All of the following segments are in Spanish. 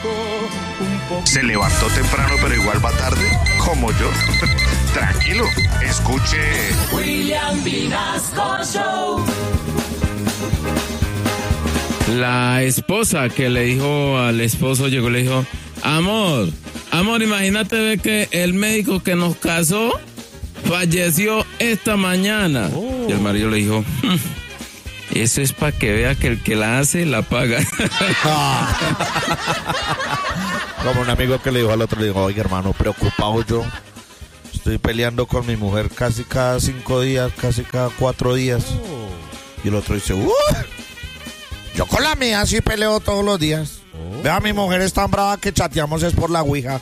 ¿Se levantó temprano pero igual va tarde? Como yo. Tranquilo, escuche William Vinasco Show. La esposa que le dijo al esposo, llegó y le dijo: amor, imagínate de que el médico que nos casó falleció esta mañana. Y el marido le dijo: eso es para que vea que el que la hace la paga. Como un amigo que le dijo al otro, le dijo: oye, hermano, preocupado yo. Estoy peleando con mi mujer casi cada 5 días, casi cada 4 días. Y el otro dice: yo con la mía sí peleo todos los días. Vea, mi mujer es tan brava que chateamos es por la ouija.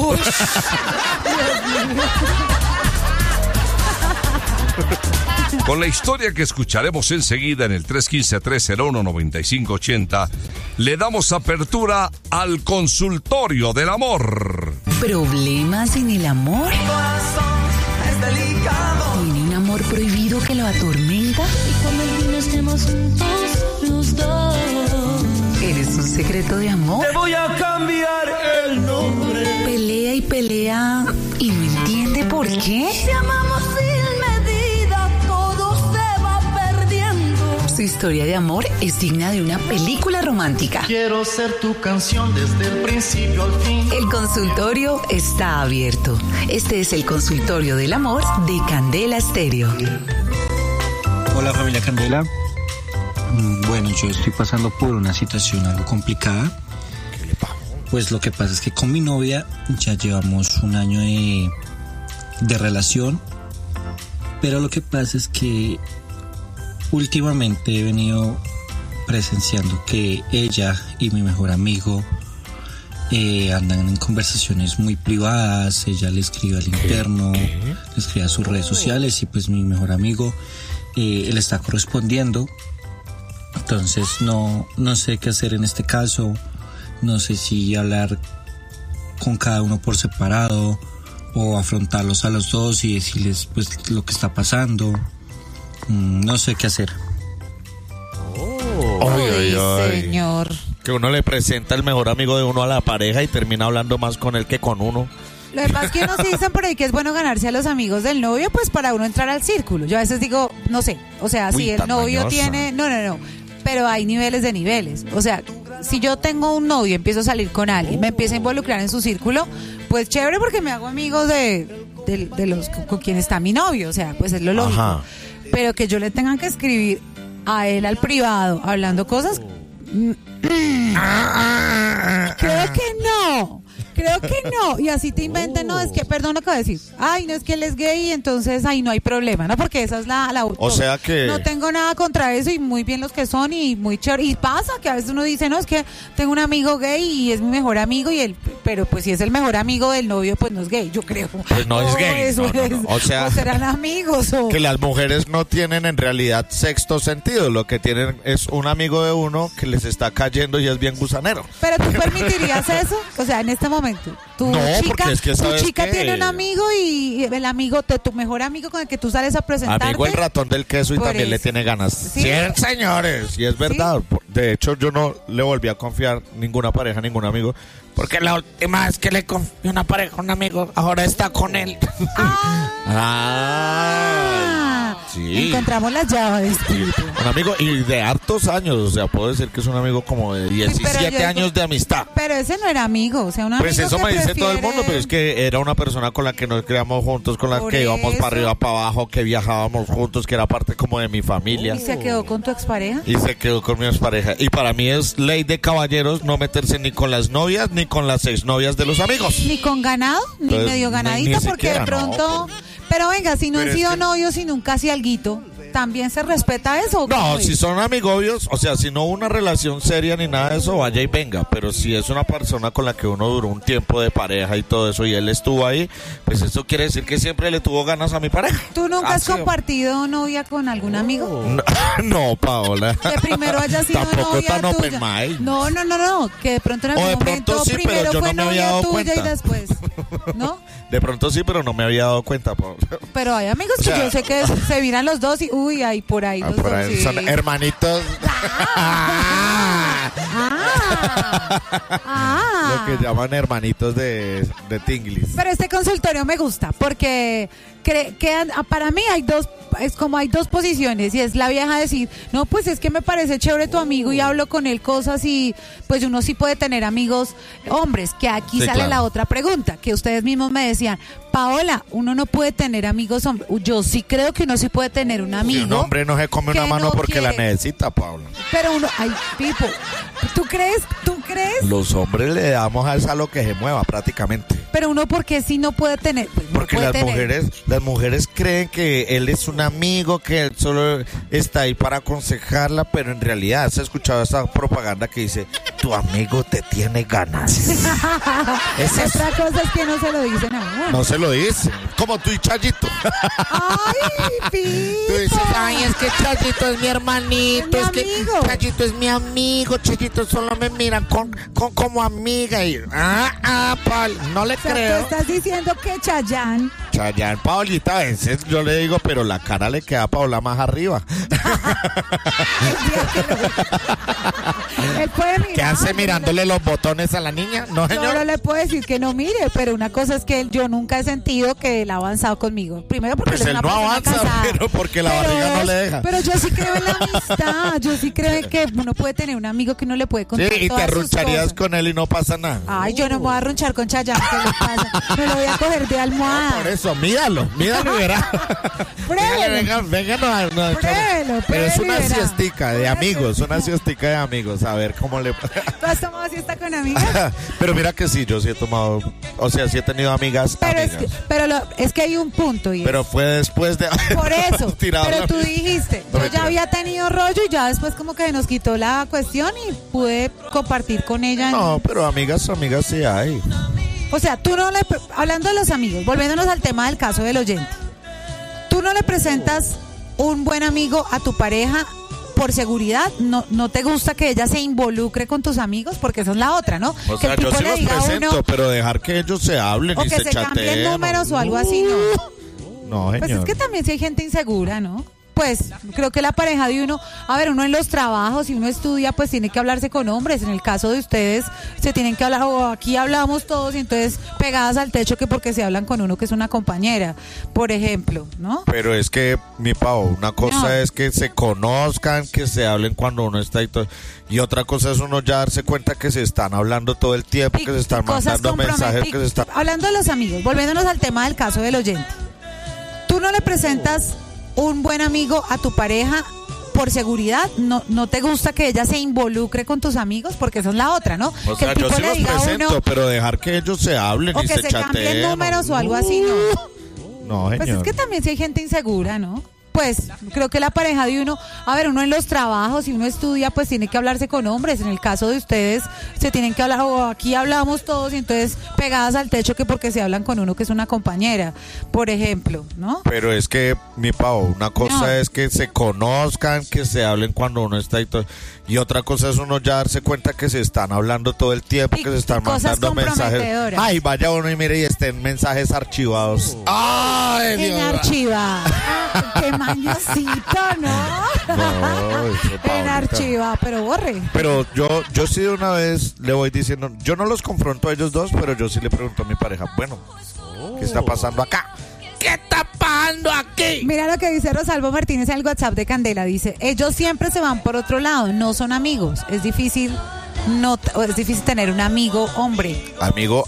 Con la historia que escucharemos enseguida en el 315-301-9580, le damos apertura al consultorio del amor. ¿Problemas en el amor? Mi corazón es delicado. ¿Tiene un amor prohibido que lo atormenta? Y cuando el día estemos juntos los dos. ¿Eres un secreto de amor? Te voy a cambiar el nombre. Pelea y pelea y no entiende por qué. Si amamos sin medida, todo se va perdiendo. Su historia de amor es digna de una película romántica. Quiero ser tu canción desde el principio al fin. El consultorio está abierto. Este es el consultorio del amor de Candela Estéreo. Hola, familia Candela. Bueno, yo estoy pasando por una situación algo complicada. Pues lo que pasa es que con mi novia ya llevamos un año de relación, pero lo que pasa es que últimamente he venido presenciando que ella y mi mejor amigo andan en conversaciones muy privadas. Ella le escribe al interno, le escribe a sus redes sociales, y pues mi mejor amigo él está correspondiendo. Entonces no sé qué hacer en este caso. No sé si hablar con cada uno por separado o afrontarlos a los dos y decirles pues lo que está pasando. No sé qué hacer. Ay, señor. Que uno le presenta el mejor amigo de uno a la pareja y termina hablando más con él que con uno. Lo demás que uno sí dicen por ahí que es bueno ganarse a los amigos del novio, pues para uno entrar al círculo. Yo a veces digo, no sé, o sea, Uy, si el tan novio mañosa. tiene... No, pero hay niveles de niveles. O sea, si yo tengo un novio, empiezo a salir con alguien, me empiezo a involucrar en su círculo, pues chévere porque me hago amigos de los con quien está mi novio. O sea, pues es lo lógico. Ajá. Pero que yo le tengan que escribir a él al privado hablando cosas... Creo que no. Y así te inventen, no, es que, perdón lo que voy a decir. Ay, no, es que él es gay y entonces ahí no hay problema, ¿no? Porque esa es la O sea que... No tengo nada contra eso y muy bien los que son y muy chévere. Y pasa que a veces uno dice, no, es que tengo un amigo gay y es mi mejor amigo y él, pero pues si es el mejor amigo del novio, pues no es gay, yo creo. Pues no es gay. Eso No. es, O sea, serán amigos o... que las mujeres no tienen en realidad sexto sentido. Lo que tienen es un amigo de uno que les está cayendo y es bien gusanero. Pero tú permitirías eso, o sea, en este momento, tu No, chica, porque es que ¿sabes tu chica qué? tiene un amigo y el amigo de tu mejor amigo con el que tú sales a presentarte. Amigo el ratón del queso y Por también le eso. tiene ganas. ¿Sí? Sí, señores, y es verdad. De hecho, yo no le volví a confiar ninguna pareja, ningún amigo, porque la última vez que le confié una pareja a un amigo, ahora está con él. Sí. Encontramos las llaves. Un amigo y de hartos años, o sea, puedo decir que es un amigo como de 17 años de amistad. Pero ese no era amigo, o sea, un amigo Pues eso que me dice todo el prefiere- mundo, pero es que era una persona con la que nos criamos juntos, con la Por que íbamos eso. para arriba, para abajo, que viajábamos juntos, que era parte como de mi familia. ¿Y se quedó con tu expareja? Y se quedó con mi expareja. Y para mí es ley de caballeros no meterse ni con las novias ni con las exnovias de los amigos. Ni con ganado, ni Entonces, medio ganadito, ni porque siquiera, de pronto... no. Pero venga, si no Pero han es sido que- novios y nunca hacía alguito, ¿también se respeta eso? ¿o No, cómo es? si son amigobios, o sea, si no una relación seria ni nada de eso, vaya y venga. Pero si es una persona con la que uno duró un tiempo de pareja y todo eso, y él estuvo ahí, pues eso quiere decir que siempre le tuvo ganas a mi pareja. ¿Tú nunca has Así- compartido novia con algún amigo? No, Paola. Que primero haya sido Tampoco novia tan tuya. open mind. No, que de pronto en O algún de momento pronto sí, pero primero yo fue no me había novia dado tuya y cuenta. después, ¿no? De pronto sí, pero no me había dado cuenta, Paola. Pero hay amigos O sea- que yo sé que se viran los dos y uy, ahí por ahí los Por dos. ahí Sí. son hermanitos. Lo que llaman hermanitos de Tinglis. Pero este consultorio me gusta porque para mí hay dos posiciones, y es la vieja decir, no, pues es que me parece chévere tu amigo y hablo con él cosas, y pues uno sí puede tener amigos hombres, que aquí Sí, sale claro. la otra pregunta, que ustedes mismos me decían, Paola, uno no puede tener amigos hombres. Yo sí creo que uno sí puede tener un amigo. Si un hombre no se come una que mano no porque la quiere. necesita, Paula. Pero uno, ay, Pipo, ¿tú crees? Los hombres le damos a lo que se mueva prácticamente. Pero uno, ¿por qué sí no puede tener? Pues no Porque puede las tener. mujeres creen que él es un amigo, que él solo está ahí para aconsejarla, pero en realidad se ha escuchado esa propaganda que dice, tu amigo te tiene ganas. Otra cosa es que no se lo dicen a uno. No se lo dice, como tú y Chayito. Ay, Pipo. Tú dices, ay, es que Chayito es mi hermanito, Es es mi que amigo. Chayito es mi amigo, Chayito solo me miran como amiga. Y, Paul, no le O sea, creo. tú estás diciendo que Chayanne Chayanne, Paulita, a veces yo le digo, pero la cara le queda a Paola más arriba. él puede mirar. ¿Qué hace mirándole los botones a la niña? No, Yo señor. no le puedo decir que no mire, pero una cosa es que yo nunca he sentido que él ha avanzado conmigo. Primero porque Pues él es él una no persona avanza, casada. pero porque la barriga no le deja. Pero yo sí creo en la amistad. Yo sí creo en que uno puede tener un amigo que uno le puede Sí, contar y te todas sus arruncharías cosas. con él y no pasa nada. Ay, yo no me voy a arrunchar con Chayanne, ¿qué le pasa? Me lo voy a coger de almohada. Por eso, míralo y verá. Pruébelo. Venga, no, Pruébelo, pero es pruébelo una y verá. siestica de amigos, una siestica de amigos, a ver cómo le... ¿Tú has tomado siesta con amigas? Pero mira que sí, yo sí he tomado, o sea, sí he tenido amigas, Pero amigas. es que hay un punto, y es- Pero fue después de... por eso, tirado pero la- tú dijiste, yo Pero ya había tenido rollo y ya después como que nos quitó la cuestión y pude compartir con ella. No, pero amigas sí hay. O sea, tú no le, hablando de los amigos, volviéndonos al tema del caso del oyente, tú no le presentas un buen amigo a tu pareja por seguridad, no te gusta que ella se involucre con tus amigos, porque esa es la otra, ¿no? O que sea, el yo tipo sí le los diga a presento, uno, pero dejar que ellos se hablen o y que se cambien chateen. números o algo así, no. No, señor. Pues es que también si hay gente insegura, ¿no? Pues creo que la pareja de uno, a ver, uno en los trabajos, si uno estudia, pues tiene que hablarse con hombres. En el caso de ustedes, se tienen que hablar, o aquí hablamos todos y entonces pegadas al techo que porque se hablan con uno que es una compañera, por ejemplo, ¿no? Pero es que, mi Pau, una cosa No. es que se conozcan, que se hablen cuando uno está y todo. Y otra cosa es uno ya darse cuenta que se están hablando todo el tiempo, que se están Cosas mandando mensajes, comprometidas. que se están... Hablando de los amigos, volviéndonos al tema del caso del oyente, tú no le presentas un buen amigo a tu pareja por seguridad, no te gusta que ella se involucre con tus amigos, porque esa es la otra, ¿no? O que sea, el yo tipo sí le los diga a presento, uno, pero dejar que ellos se hablen o y que se cambien chateen. números o algo así, no. No, señor. Pues es que también si hay gente insegura, ¿no? Pues creo que la pareja de uno, a ver, uno en los trabajos, si uno estudia, pues tiene que hablarse con hombres. En el caso de ustedes, se tienen que hablar, o aquí hablamos todos y entonces pegadas al techo que porque se hablan con uno que es una compañera, por ejemplo, ¿no? Pero es que, mi Pau, una cosa No. es que se conozcan, que se hablen cuando uno está y todo. Y otra cosa es uno ya darse cuenta que se están hablando todo el tiempo, que se están cosas mandando mensajes. comprometedoras. Ay, vaya uno y mire y estén mensajes archivados. ¡Ay, En Dios! archiva. ¡Qué mañosito, ¿no? No, eso, En Paulita. archiva, pero borre. Pero yo sí de una vez le voy diciendo, yo no los confronto a ellos dos, pero yo sí le pregunto a mi pareja, bueno, ¿qué está pasando acá? ¿Qué está pasando aquí? Mira lo que dice Rosalvo Martínez en el WhatsApp de Candela. Dice, ellos siempre se van por otro lado, no son amigos. Es difícil tener un amigo hombre. Amigo.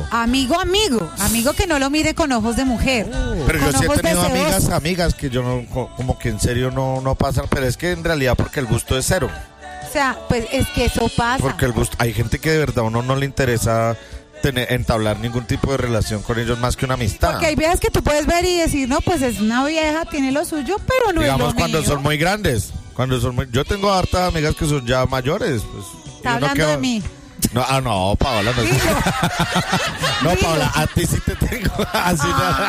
Amigo que no lo mire con ojos de mujer. Pero yo con sí he ojos tenido deseosos. amigas que yo no, como que en serio no pasan, pero es que en realidad porque el gusto es cero. O sea, pues es que eso pasa. Porque el gusto, hay gente que de verdad a uno no le interesa entablar ningún tipo de relación con ellos más que una amistad. Porque hay viejas que tú puedes ver y decir, no, pues es una vieja, tiene lo suyo, pero no Digamos es lo cuando mío. son muy grandes, yo tengo hartas amigas que son ya mayores. Pues, Está hablando de mí. No, Paola, no. No, Paola, a ti sí te tengo. Así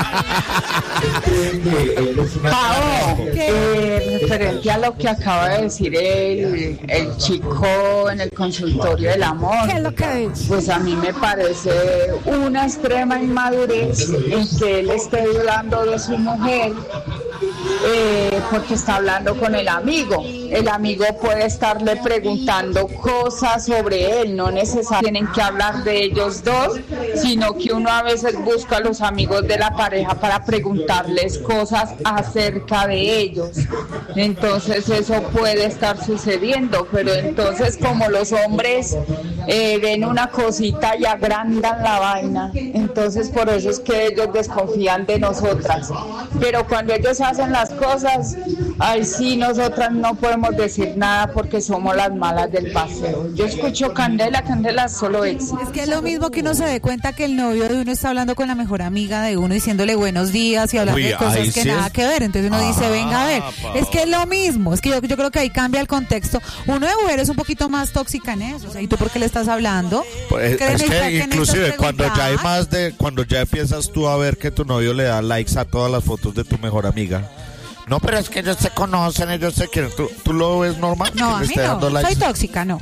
Pao, referente a lo que acaba de decir el chico en el consultorio del amor, ¿Qué es lo que es? pues a mí me parece una extrema inmadurez en que él esté dudando de su mujer porque está hablando con el amigo. el amigo puede estarle preguntando cosas sobre él, no necesariamente tienen que hablar de ellos dos, sino que uno a veces busca a los amigos de la pareja para preguntarles cosas acerca de ellos. Entonces eso puede estar sucediendo, pero entonces como los hombres ven una cosita y agrandan la vaina, entonces por eso es que ellos desconfían de nosotras. Pero cuando ellos hacen las cosas, ay sí, nosotras no podemos decir nada porque somos las malas del paseo. Yo escucho Candela solo éxito. Es que es lo mismo que uno se dé cuenta que el novio de uno está hablando con la mejor amiga de uno, diciéndole buenos días y hablando de cosas que sí nada que ver. Entonces uno dice, venga a ver, es que es lo mismo. Es que yo creo que ahí cambia el contexto. Uno de mujer es un poquito más tóxica en eso. O sea, ¿y tú por qué le estás hablando? Pues, es que inclusive cuando ya hay más cuando ya empiezas tú a ver que tu novio le da likes a todas las fotos de tu mejor amiga. No, pero es que ellos se conocen, ellos se quieren. ¿Tú lo ves normal? No, a mí no. Soy tóxica, no.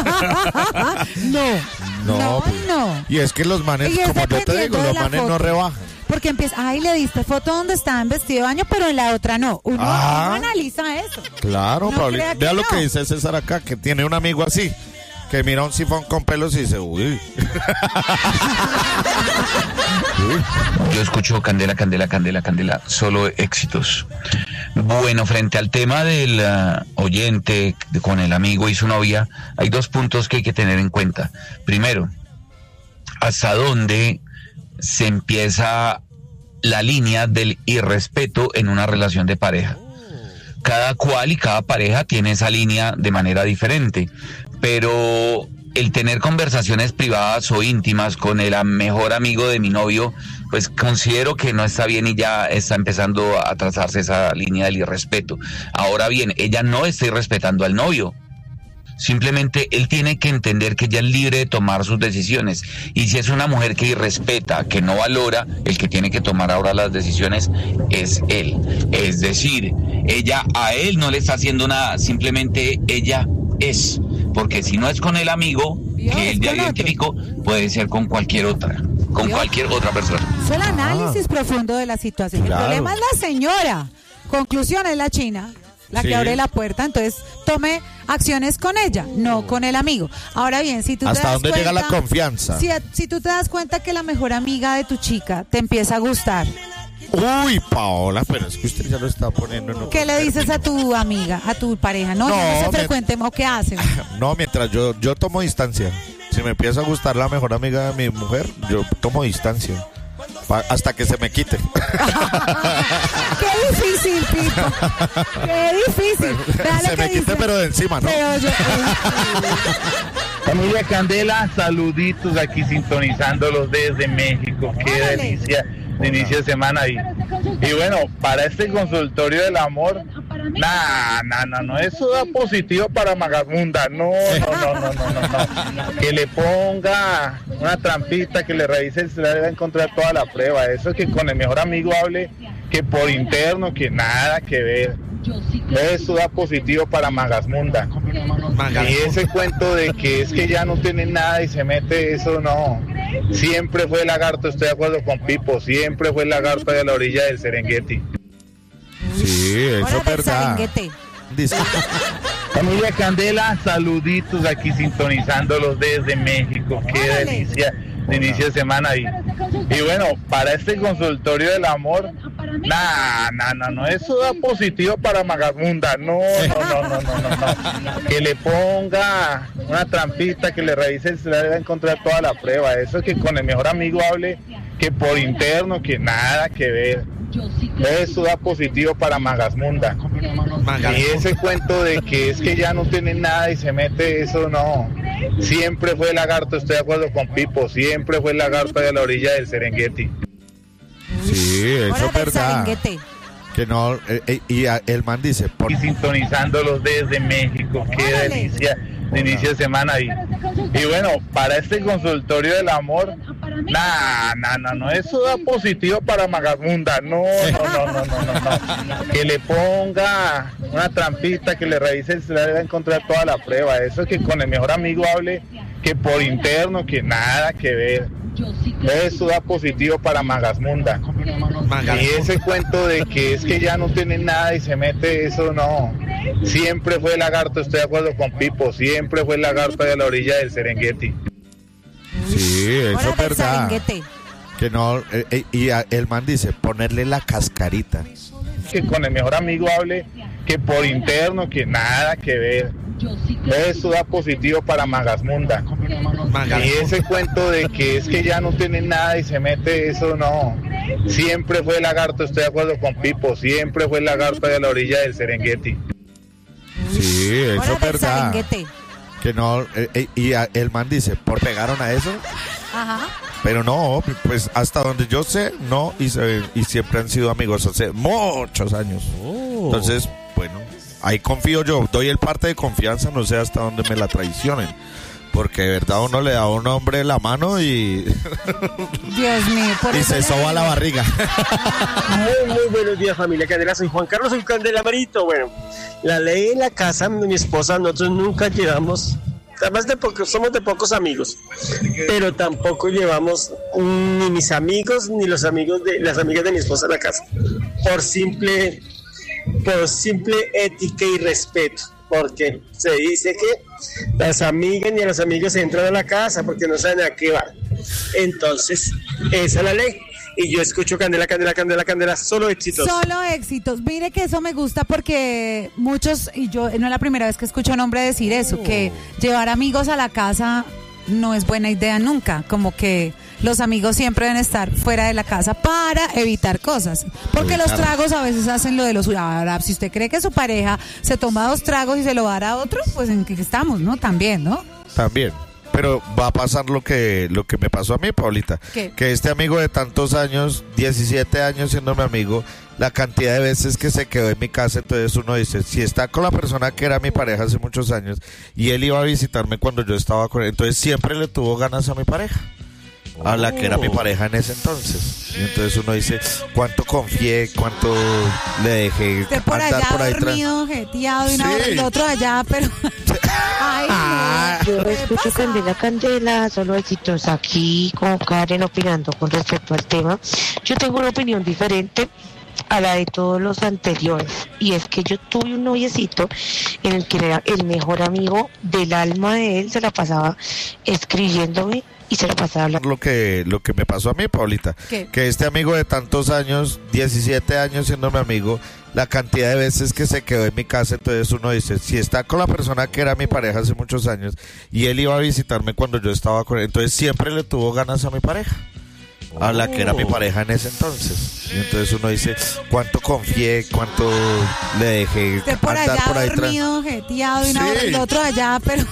No. Y es que los manes, como yo te digo, los manes no rebajan. Porque empieza, ay, le diste foto donde estaba en vestido de baño, pero en la otra no. Uno analiza eso. Claro, no Paulina. Vea lo que dice César acá, que tiene un amigo así, que mira un sifón con pelos y dice, uy. Yo escucho Candela, solo éxitos. Bueno, frente al tema del oyente con el amigo y su novia, hay dos puntos que hay que tener en cuenta. Primero, hasta dónde se empieza la línea del irrespeto en una relación de pareja. Cada cual y cada pareja tiene esa línea de manera diferente, pero el tener conversaciones privadas o íntimas con el mejor amigo de mi novio, pues considero que no está bien y ya está empezando a trazarse esa línea del irrespeto. Ahora bien, ella no está irrespetando al novio. Simplemente él tiene que entender que ella es libre de tomar sus decisiones. Y si es una mujer que irrespeta, que no valora, el que tiene que tomar ahora las decisiones es él. Es decir, ella a él no le está haciendo nada, simplemente ella es. Porque si no es con el amigo que él ya identificó, puede ser con cualquier otra, cualquier otra persona. Es el análisis profundo de la situación. Claro. El problema es la señora. Conclusión es la china, la que abre la puerta. Entonces tome acciones con ella, no con el amigo. Ahora bien, si tú ¿hasta te das dónde cuenta, llega la confianza? Si tú te das cuenta que la mejor amiga de tu chica te empieza a gustar. Uy, Paola, pero es que usted ya lo está poniendo en otro ¿Qué le dices a tu amiga, a tu pareja? No se frecuenten, ¿o qué hacen? No, mientras yo tomo distancia. Si me empieza a gustar la mejor amiga de mi mujer, yo tomo distancia. Hasta que se me quite. Qué difícil, Pipo. Qué difícil. Se me quite, pero de encima, ¿no? Familia Candela, saluditos aquí sintonizándolos desde México. Qué delicia de inicio de semana. Y bueno, para este consultorio del amor, no, eso da positivo para Magamunda. No. Que le ponga una trampita, que le revise el celular y va a encontrar toda la prueba. Eso es que con el mejor amigo hable, que por interno, que nada que ver. Eso da positivo para Magasmunda. Y ese cuento de que es que ya no tiene nada y se mete, eso no. Siempre fue lagarto, estoy de acuerdo con Pipo, siempre fue lagarto de la orilla del Serengeti. Sí, eso es verdad. Familia Candela, saluditos aquí sintonizándolos desde México. Qué delicia de inicio de semana. Y bueno, para este consultorio del amor, no, eso da positivo para Magamunda. No. Que le ponga una trampita, que le revise el celular y va a encontrar toda la prueba. Eso es que con el mejor amigo hable, que por interno, que nada que ver. Eso da positivo para Magasmunda. Y ese cuento de que es que ya no tiene nada y se mete, eso no. Siempre fue lagarto, estoy de acuerdo con Pipo, siempre fue lagarto de la orilla del Serengeti. Sí, eso es verdad. Que no, y el man dice... Y sintonizándolos desde México, qué delicia de inicio de semana. Y bueno, para este consultorio del amor, no, eso da positivo para Magamunda. No. Que le ponga una trampita, que le revise el celular y va a encontrar toda la prueba. Eso es que con el mejor amigo hable, que por interno, que nada que ver. Eso da positivo para Magasmunda. Y ese cuento de que es que ya no tiene nada y se mete, eso no. Siempre fue lagarto, estoy de acuerdo con Pipo, siempre fue lagarto de la orilla del Serengeti. Sí, eso es verdad. Que no, y el man dice, ponerle la cascarita. Que con el mejor amigo hable, que por interno, que nada que ver. Eso da positivo para Magasmunda. Y ese cuento de que es que ya no tiene nada y se mete, eso no. Siempre fue lagarto, estoy de acuerdo con Pipo, siempre fue lagarto de la orilla del Serengeti. Sí, eso es verdad. Que no, y el man dice, ¿por pegaron a eso? Ajá. Pero no, pues hasta donde yo sé, no, y siempre han sido amigos hace muchos años. Entonces, bueno, ahí confío yo, doy el parte de confianza, no sé hasta dónde me la traicionen. Porque de verdad uno le da a un hombre la mano y... Dios mío, por y se soba la barriga. Muy buenos días, familia Candela. Soy Juan Carlos, soy Candela Marito. Bueno, la ley en la casa de mi esposa, nosotros nunca llevamos... Además somos de pocos amigos, pero tampoco llevamos ni mis amigos ni las amigas de mi esposa a la casa. Por simple ética y respeto. Porque se dice que las amigas ni los amigos entran a la casa porque no saben a qué van. Entonces, esa es la ley. Y yo escucho Candela, Candela, Candela, Candela, solo éxitos. Solo éxitos. Mire que eso me gusta porque muchos, y yo no es la primera vez que escucho a un hombre decir eso, que llevar amigos a la casa no es buena idea nunca. Como que los amigos siempre deben estar fuera de la casa para evitar cosas. Porque los tragos a veces hacen lo de los... Ahora, si usted cree que su pareja se toma 2 tragos y se lo va a dar a otro, pues en qué estamos, ¿no? También, ¿no? También. Pero va a pasar lo que me pasó a mí, Paulita. ¿Qué? Que este amigo de tantos años, 17 años siendo mi amigo, la cantidad de veces que se quedó en mi casa, entonces uno dice, si está con la persona que era mi pareja hace muchos años y él iba a visitarme cuando yo estaba con él, entonces siempre le tuvo ganas a mi pareja. A la que era mi pareja en ese entonces. Y entonces uno dice, ¿cuánto confié? ¿Cuánto le dejé usted por andar allá por ahí dormido, jeteado y el otro allá, pero... Ay, no. Yo escucho Candela, Candela, solo éxitos aquí con Karen opinando con respecto al tema. Yo tengo una opinión diferente a la de todos los anteriores, y es que yo tuve un noviecito en el que era el mejor amigo del alma de él, se la pasaba escribiéndome y se la pasaba hablando. Lo que me pasó a mí, Paulita, ¿qué? Que este amigo de tantos años, 17 años siendo mi amigo, la cantidad de veces que se quedó en mi casa, entonces uno dice, si está con la persona que era mi pareja hace muchos años y él iba a visitarme cuando yo estaba con él, entonces siempre le tuvo ganas a mi pareja. A la que era mi pareja en ese entonces. Y entonces uno dice, ¿cuánto confié? ¿Cuánto le dejé usted por andar allá por ahí dormido, jeteado y el otro allá, pero...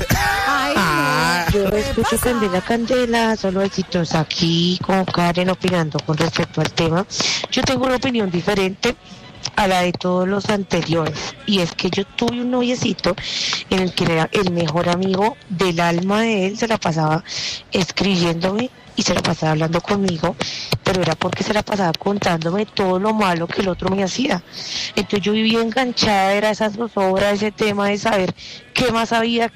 Ay, no. Yo escucho Candela, Candela, solo éxitos aquí con Karen opinando con respecto al tema. Yo tengo una opinión diferente a la de todos los anteriores, y es que yo tuve un noviecito en el que era el mejor amigo del alma de él, se la pasaba escribiéndome y se la pasaba hablando conmigo, pero era porque se la pasaba contándome todo lo malo que el otro me hacía. Entonces yo vivía enganchada, era esa zozobra, ese tema de saber qué más había,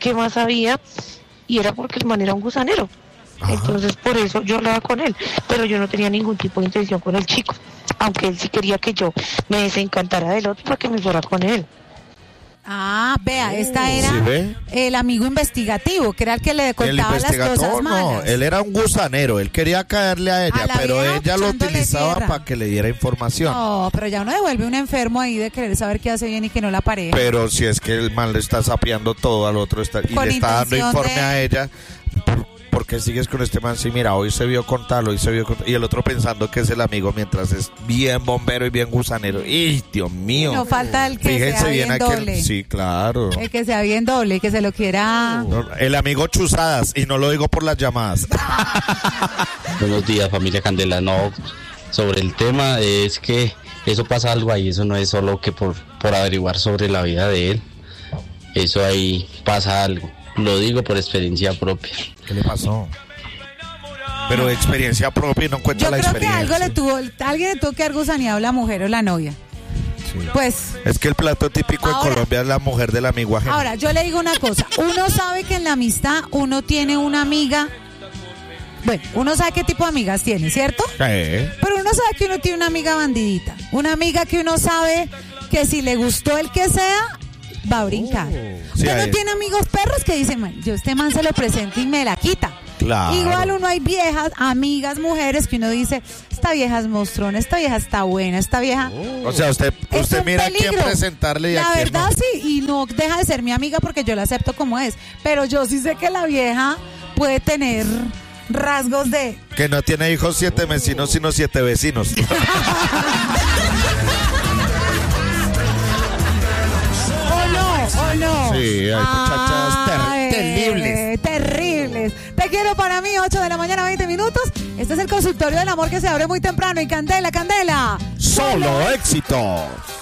y era porque el man era un gusanero. Ajá. Entonces por eso yo hablaba con él, pero yo no tenía ningún tipo de intención con el chico, aunque él sí quería que yo me desencantara del otro para que me fuera con él. Ah, vea, esta era el amigo investigativo, que era el que le contaba las cosas malas. No, él era un gusanero, él quería caerle a ella, pero ella lo utilizaba para que le diera información. No, pero ya uno devuelve un enfermo ahí de querer saber qué hace bien y qué no la pareja. Pero si es que el man le está sapeando todo al otro y le está dando informe a ella... ¿Por qué sigues con este man? Sí, mira, hoy se vio con tal, y el otro pensando que es el amigo mientras es bien bombero y bien gusanero. ¡Y Dios mío! No falta el que fíjense sea bien doble. Sí, claro. El que sea bien doble y que se lo quiera... El amigo chuzadas, y no lo digo por las llamadas. Buenos días, familia Candela. No, sobre el tema es que eso pasa algo ahí, eso no es solo que por averiguar sobre la vida de él. Eso ahí pasa algo. Lo digo por experiencia propia. ¿Qué le pasó? Pero experiencia propia y no cuenta la experiencia. Yo creo que alguien le tuvo que haber gusaneado la mujer o la novia. Pues. Es que el plato típico Ahora- en Colombia es la mujer del amigo ajeno. Ahora, yo le digo una cosa. Uno sabe que en la amistad uno tiene una amiga. Bueno, uno sabe qué tipo de amigas tiene, ¿cierto? Pero uno sabe que uno tiene una amiga bandidita. Una amiga que uno sabe que si le gustó el que sea, va a brincar. Sí, Uno hay- tiene amigos perros que dicen, "Man, yo este man se lo presento y me la quita". Claro. Igual uno hay viejas, amigas, mujeres que uno dice, esta vieja es mostrona, esta vieja está buena, esta vieja... O sea, usted Es un mira a quién peligro. presentarle y a La quién verdad no. sí, y no deja de ser mi amiga porque yo la acepto como es. Pero yo sí sé que la vieja puede tener rasgos de... Que no tiene hijos 7 vecinos, sino 7 vecinos. ¿O no? Sí, hay muchachas Ay, terribles. Terribles. Te quiero para mí, 8 de la mañana, 20 minutos. Este es el consultorio del amor que se abre muy temprano. Y Candela, Candela. Solo éxitos.